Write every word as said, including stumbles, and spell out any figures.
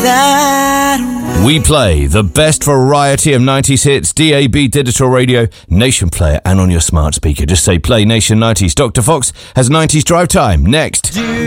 that way. We play the best variety of nineties hits, D A B digital radio, Nation player, and on your smart speaker. Just say play Nation nineties. Doctor Fox has nineties drive time next.